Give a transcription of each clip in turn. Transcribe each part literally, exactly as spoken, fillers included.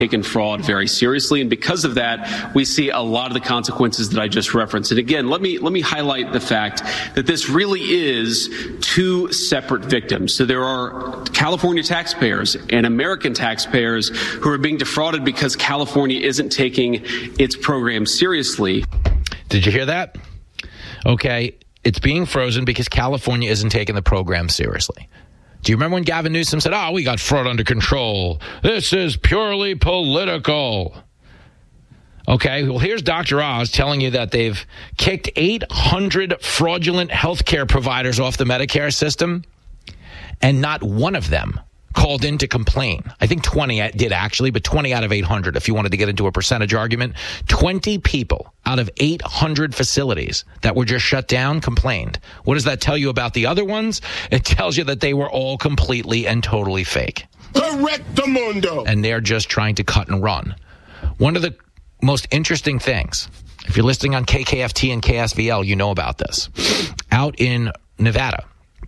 taken fraud very seriously, and because of that, we see a lot of the consequences that I just referenced. And again, let me let me highlight the fact that this really is two separate victims. So there are California taxpayers and American taxpayers who are being defrauded because California isn't taking its program seriously. Did you hear that? Okay, it's being frozen because California isn't taking the program seriously. Do you remember when Gavin Newsom said, oh, we got fraud under control? This is purely political. Okay, well, here's Doctor Oz telling you that they've kicked eight hundred fraudulent healthcare providers off the Medicare system, and not one of them called in to complain. I think twenty did actually, but twenty out of eight hundred, if you wanted to get into a percentage argument. twenty people out of eight hundred facilities that were just shut down complained. What does that tell you about the other ones? It tells you that they were all completely and totally fake. Correctamundo. And they're just trying to cut and run. One of the most interesting things, if you're listening on K K F T and K S V L, you know about this. Out in Nevada,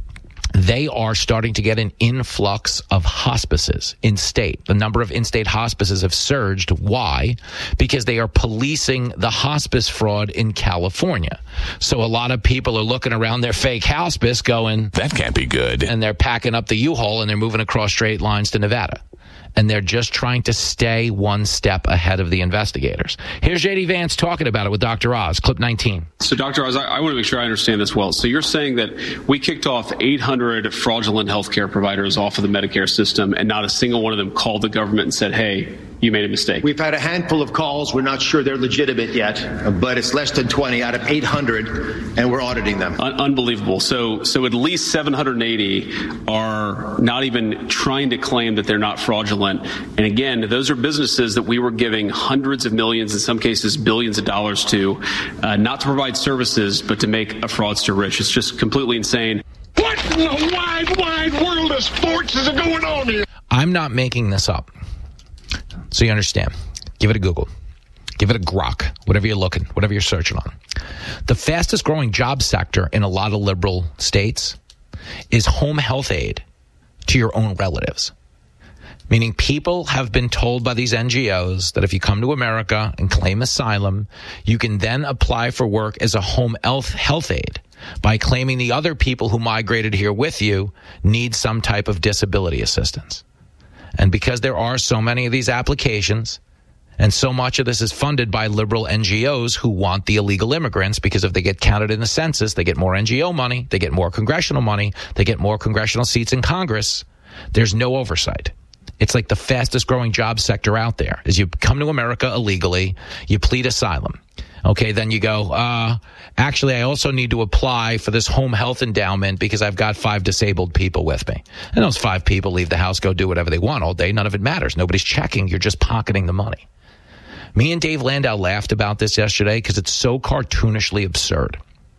they are starting to get an influx of hospices in state. The number of in-state hospices have surged. Why? Because they are policing the hospice fraud in California. So a lot of people are looking around their fake hospice going, that can't be good. And they're packing up the U-Haul and they're moving across straight lines to Nevada. And they're just trying to stay one step ahead of the investigators. Here's J D Vance talking about it with Doctor Oz, clip nineteen. So, Doctor Oz, I, I want to make sure I understand this well. So you're saying that we kicked off eight hundred fraudulent healthcare providers off of the Medicare system, and not a single one of them called the government and said, hey, you made a mistake. We've had a handful of calls. We're not sure they're legitimate yet, but it's less than twenty out of eight hundred, and we're auditing them. Un- unbelievable. So, so at least seven hundred eighty are not even trying to claim that they're not fraudulent. And again, those are businesses that we were giving hundreds of millions, in some cases billions of dollars to, uh, not to provide services, but to make a fraudster rich. It's just completely insane. What in the wide, wide world of sports is going on here? I'm not making this up. So you understand. Give it a Google. Give it a Grok, whatever you're looking, whatever you're searching on. The fastest growing job sector in a lot of liberal states is home health aid to your own relatives. Meaning people have been told by these N G Os that if you come to America and claim asylum, you can then apply for work as a home health health aid by claiming the other people who migrated here with you need some type of disability assistance. And because there are so many of these applications, and so much of this is funded by liberal N G Os who want the illegal immigrants, because if they get counted in the census, they get more N G O money, they get more congressional money, they get more congressional seats in Congress. There's no oversight. It's like the fastest growing job sector out there is you come to America illegally, you plead asylum. Okay, then you go, uh, actually, I also need to apply for this home health endowment because I've got five disabled people with me. And those five people leave the house, go do whatever they want all day. None of it matters. Nobody's checking. You're just pocketing the money. Me and Dave Landau laughed about this yesterday because it's so cartoonishly absurd.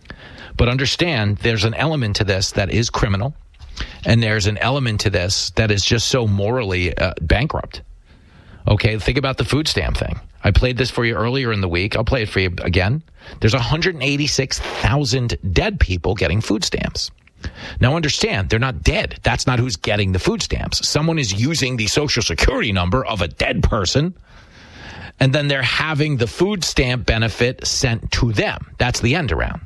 But understand, there's an element to this that is criminal, and there's an element to this that is just so morally uh, bankrupt. Okay, think about the food stamp thing. I played this for you earlier in the week. I'll play it for you again. There's one hundred eighty-six thousand dead people getting food stamps. Now understand, they're not dead. That's not who's getting the food stamps. Someone is using the Social Security number of a dead person, and then they're having the food stamp benefit sent to them. That's the end around.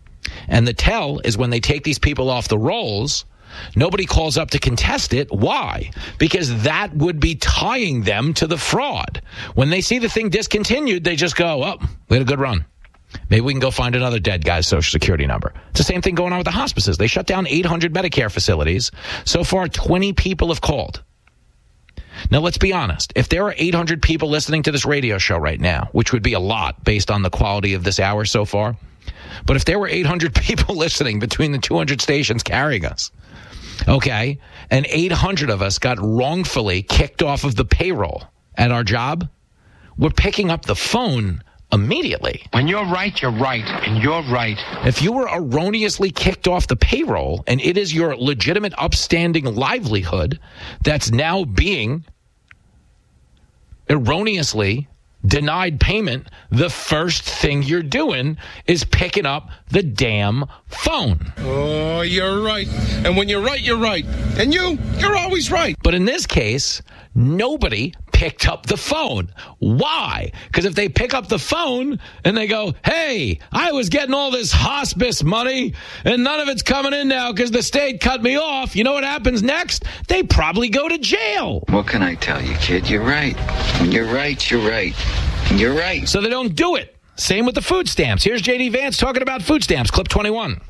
And the tell is when they take these people off the rolls, nobody calls up to contest it. Why? Because that would be tying them to the fraud. When they see the thing discontinued, they just go, oh, we had a good run. Maybe we can go find another dead guy's Social Security number. It's the same thing going on with the hospices. They shut down eight hundred Medicare facilities. So far, twenty people have called. Now, let's be honest. If there are eight hundred people listening to this radio show right now, which would be a lot based on the quality of this hour so far, but if there were eight hundred people listening between the two hundred stations carrying us, okay, and eight hundred of us got wrongfully kicked off of the payroll at our job, we're picking up the phone immediately. When you're right, you're right, and you're right. If you were erroneously kicked off the payroll and it is your legitimate, upstanding livelihood that's now being erroneously denied payment, the first thing you're doing is picking up the damn phone. Oh, you're right. And when you're right, you're right. And you, you're always right. But in this case, nobody picked up the phone. Why? Because if they pick up the phone and they go, hey, I was getting all this hospice money and none of it's coming in now because the state cut me off, you know what happens next? They probably go to jail. What can I tell you, kid? You're right. When you're right, you're right. And you're right. So they don't do it. Same with the food stamps. Here's J D Vance talking about food stamps. Clip twenty-one.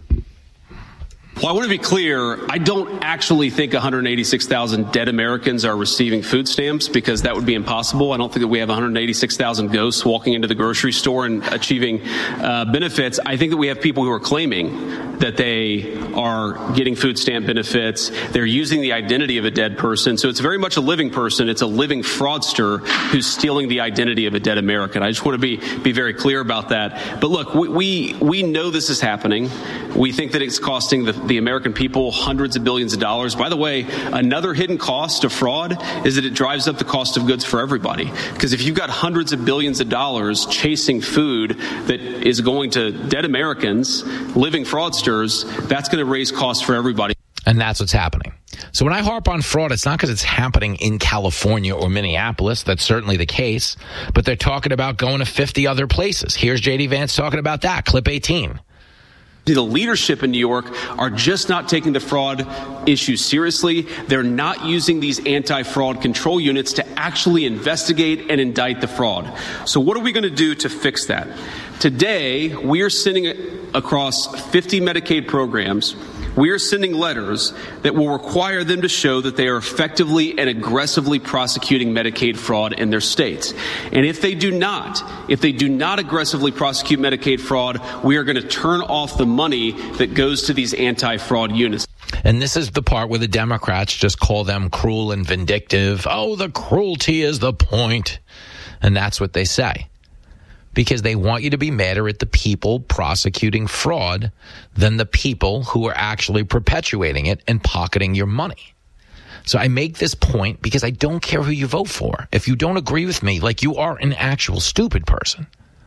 Well, I want to be clear. I don't actually think one hundred eighty-six thousand dead Americans are receiving food stamps, because that would be impossible. I don't think that we have one hundred eighty-six thousand ghosts walking into the grocery store and achieving uh, benefits. I think that we have people who are claiming that they are getting food stamp benefits. They're using the identity of a dead person. So it's very much a living person. It's a living fraudster who's stealing the identity of a dead American. I just want to be be very clear about that. But look, we we, we know this is happening. We think that it's costing the, the American people hundreds of billions of dollars. By the way, another hidden cost of fraud is that it drives up the cost of goods for everybody. Because if you've got hundreds of billions of dollars chasing food that is going to dead Americans, living fraudsters, that's going to raise costs for everybody. And that's what's happening. So when I harp on fraud, it's not because it's happening in California or Minneapolis. That's certainly the case. But they're talking about going to fifty other places. Here's J D Vance talking about that. Clip eighteen. The leadership in New York are just not taking the fraud issue seriously. They're not using these anti-fraud control units to actually investigate and indict the fraud. So what are we going to do to fix that? Today, we are sending across fifty Medicaid programs. We are sending letters that will require them to show that they are effectively and aggressively prosecuting Medicaid fraud in their states. And if they do not, if they do not aggressively prosecute Medicaid fraud, we are going to turn off the money that goes to these anti-fraud units. And this is the part where the Democrats just call them cruel and vindictive. Oh, the cruelty is the point. And that's what they say. Because they want you to be madder at the people prosecuting fraud than the people who are actually perpetuating it and pocketing your money. So I make this point because I don't care who you vote for. If you don't agree with me, like, you are an actual stupid person.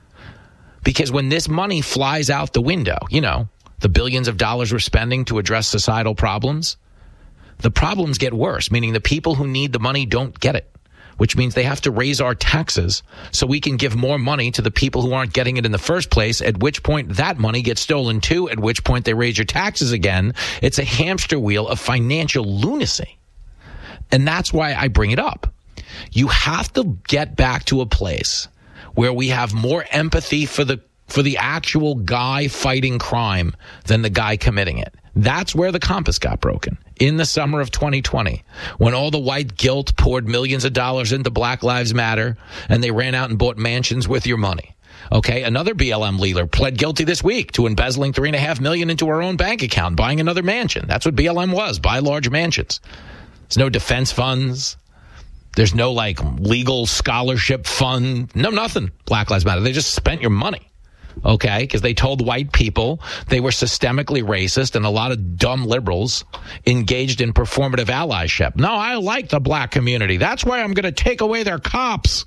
Because when this money flies out the window, you know, the billions of dollars we're spending to address societal problems, the problems get worse, meaning the people who need the money don't get it. Which means they have to raise our taxes so we can give more money to the people who aren't getting it in the first place, at which point that money gets stolen too, at which point they raise your taxes again. It's a hamster wheel of financial lunacy. And that's why I bring it up. You have to get back to a place where we have more empathy for the for the actual guy fighting crime than the guy committing it. That's where the compass got broken. In the summer of twenty twenty, when all the white guilt poured millions of dollars into Black Lives Matter and they ran out and bought mansions with your money. Okay, another B L M leader pled guilty this week to embezzling three and a half million into her own bank account, buying another mansion. That's what B L M was, buy large mansions. There's no defense funds. There's no, like, legal scholarship fund. No, nothing. Black Lives Matter. They just spent your money. Okay, because they told white people they were systemically racist, and a lot of dumb liberals engaged in performative allyship. No, I like the black community. That's why I'm going to take away their cops.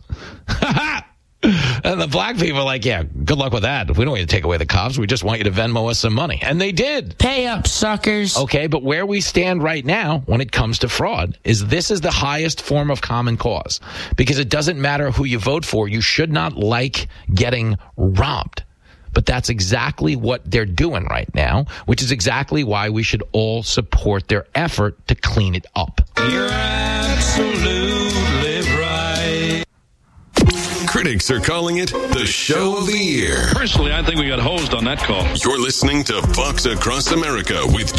And the black people are like, yeah, good luck with that. We don't want you to take away the cops. We just want you to Venmo us some money. And they did. Pay up, suckers. Okay, but where we stand right now when it comes to fraud is this is the highest form of common cause. Because it doesn't matter who you vote for. You should not like getting robbed. But that's exactly what they're doing right now, which is exactly why we should all support their effort to clean it up. You're absolutely right. Critics are calling it the show of the year. Personally, I think we got hosed on that call. You're listening to Fox Across America with